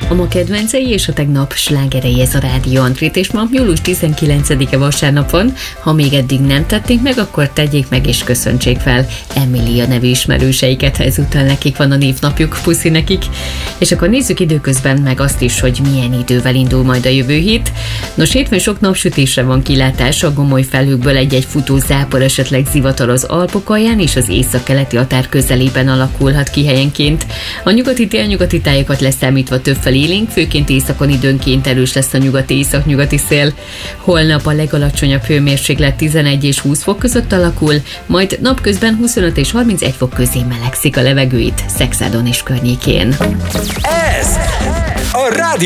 A ma kedvencei és a tegnap slágerei ez a Rádió Andrit, és ma július 19-e vasárnap van. Ha még eddig nem tették meg, akkor tegyék meg és köszöntsék fel Emilia nevű ismerőseiket, ha ezúttal nekik van a névnapjuk, puszi nekik. És akkor nézzük időközben meg azt is, hogy milyen idővel indul majd a jövő hét. Nos, hétfőn sok napsütésre van kilátás, a gomoly felhőkből egy-egy futó zápor, esetleg zivatar az Alpok alján és az északkeleti határ közelében alakulhat ki helyenként. A nyugati-délnyugati tájakat leszámítva többfelé élénk, főként északon időnként erős lesz a nyugati-északnyugati szél. Holnap a legalacsonyabb hőmérséklet 11 és 20 fok között alakul, majd napközben 25 és 31 fok közé melegszik a levegő itt Szexádon és környékén. Ez a Rádió